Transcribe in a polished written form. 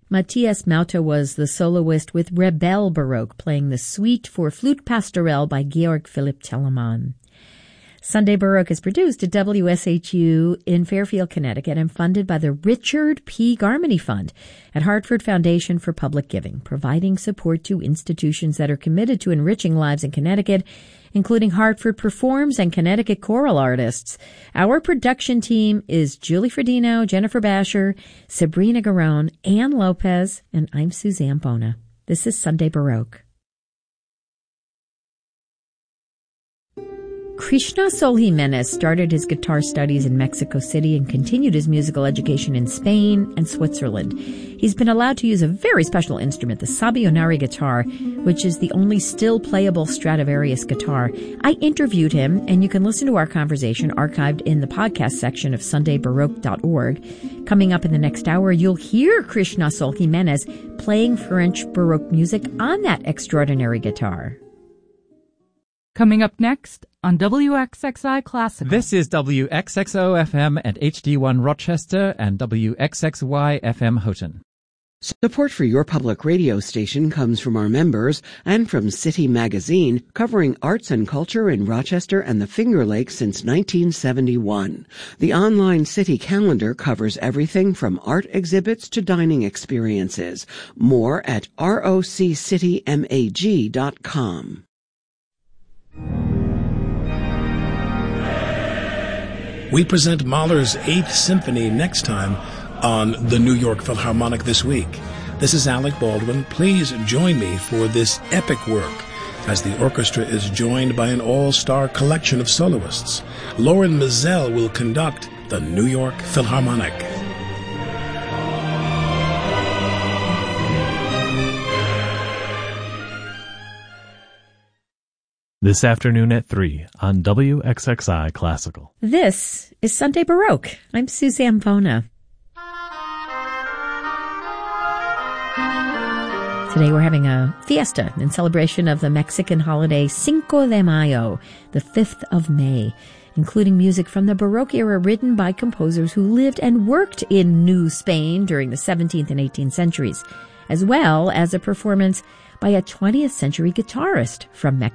Matthias Mauta was the soloist with Rebelle Baroque, playing the Suite for Flute Pastorelle by Georg Philipp Telemann. Sunday Baroque is produced at WSHU in Fairfield, Connecticut, and funded by the Richard P. Garmany Fund at Hartford Foundation for Public Giving, providing support to institutions that are committed to enriching lives in Connecticut, including Hartford Performs and Connecticut Choral Artists. Our production team is Julie Fredino, Jennifer Basher, Sabrina Garone, Ann Lopez, and I'm Suzanne Bona. This is Sunday Baroque. Krishna Sol Jimenez started his guitar studies in Mexico City and continued his musical education in Spain and Switzerland. He's been allowed to use a very special instrument, the Sabionari guitar, which is the only still playable Stradivarius guitar. I interviewed him, and you can listen to our conversation archived in the podcast section of SundayBaroque.org. Coming up in the next hour, you'll hear Krishna Sol Jimenez playing French Baroque music on that extraordinary guitar. Coming up next on WXXI Classical. This is WXXO-FM at HD1 Rochester and WXXY-FM Houghton. Support for your public radio station comes from our members and from City Magazine, covering arts and culture in Rochester and the Finger Lakes since 1971. The online City calendar covers everything from art exhibits to dining experiences. More at roccitymag.com. We present Mahler's 8th Symphony next time on the New York Philharmonic This Week. This is Alec Baldwin. Please join me for this epic work as the orchestra is joined by an all-star collection of soloists. Lauren Mizell will conduct the New York Philharmonic. This afternoon at 3 on WXXI Classical. This is Sunday Baroque. I'm Suzanne Bona. Today we're having a fiesta in celebration of the Mexican holiday Cinco de Mayo, the 5th of May, including music from the Baroque era written by composers who lived and worked in New Spain during the 17th and 18th centuries, as well as a performance by a 20th century guitarist from Mexico.